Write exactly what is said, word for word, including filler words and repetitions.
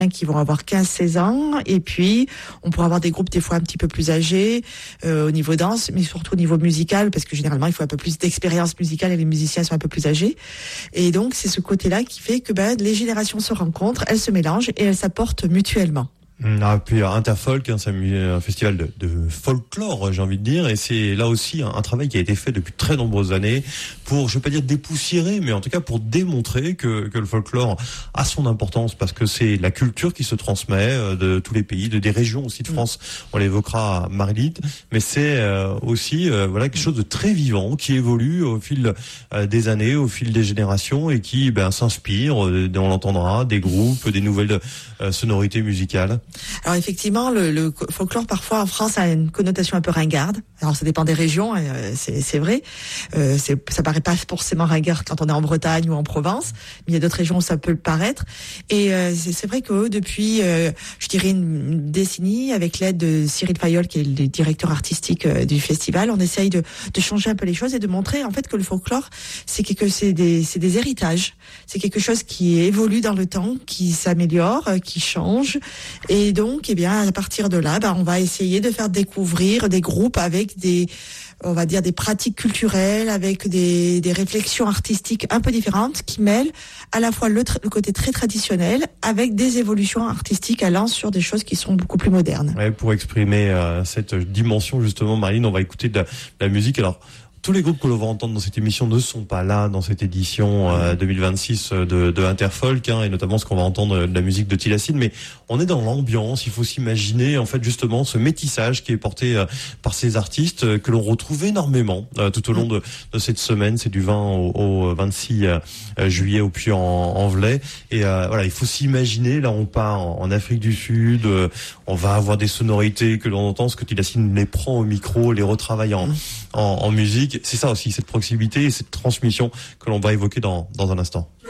qui vont avoir quinze seize ans, et puis on pourra avoir des groupes des fois un petit peu plus âgés euh, au niveau danse, mais surtout au niveau musical, parce que généralement il faut un peu plus d'expérience musicale et les musiciens sont un peu plus âgés, et donc c'est ce côté-là qui fait que ben, les générations se rencontrent, elles se mélangent et elles s'apportent mutuellement. Ah, puis Interfolk, hein, c'est un festival de, de folklore, j'ai envie de dire, et c'est là aussi un, un travail qui a été fait depuis très nombreuses années pour, je vais pas dire dépoussiérer, mais en tout cas pour démontrer que, que le folklore a son importance, parce que c'est la culture qui se transmet de tous les pays, de des régions aussi de France. On l'évoquera à Marie-Lite, mais c'est euh, aussi euh, voilà quelque chose de très vivant qui évolue au fil euh, des années, au fil des générations, et qui ben s'inspire, euh, on l'entendra, des groupes, des nouvelles euh, sonorités musicales. Alors effectivement, le, le folklore parfois en France a une connotation un peu ringarde. Alors ça dépend des régions, euh, c'est, c'est vrai. Euh, c'est, ça paraît pas forcément ringard quand on est en Bretagne ou en Provence, mais il y a d'autres régions où ça peut le paraître. Et euh, c'est, c'est vrai que depuis, euh, je dirais une décennie, avec l'aide de Cyril Fayol, qui est le directeur artistique euh, du festival, on essaye de, de changer un peu les choses et de montrer en fait que le folklore, c'est quelque, c'est des, c'est des héritages. C'est quelque chose qui évolue dans le temps, qui s'améliore, euh, qui change. Et Et donc, eh bien, à partir de là, bah, on va essayer de faire découvrir des groupes avec des, on va dire, des pratiques culturelles, avec des, des réflexions artistiques un peu différentes, qui mêlent à la fois le, le côté très traditionnel avec des évolutions artistiques allant sur des choses qui sont beaucoup plus modernes. Ouais, pour exprimer euh, cette dimension, justement, Marine, on va écouter de la, de la musique. Alors, tous les groupes que l'on va entendre dans cette émission ne sont pas là dans cette édition euh, deux mille vingt-six de, de Interfolk, hein, et notamment ce qu'on va entendre de la musique de Tilacine, mais on est dans l'ambiance. Il faut s'imaginer en fait justement ce métissage qui est porté euh, par ces artistes euh, que l'on retrouve énormément euh, tout au long de, de cette semaine. C'est du vingt au, au vingt-six euh, juillet au Puy-en-Velay, et euh, voilà, il faut s'imaginer. Là, on part en, en Afrique du Sud, euh, on va avoir des sonorités que l'on entend, ce que Tilacine les prend au micro, les retravaille en, en, en musique. C'est ça aussi, cette proximité et cette transmission que l'on va évoquer dans, dans un instant.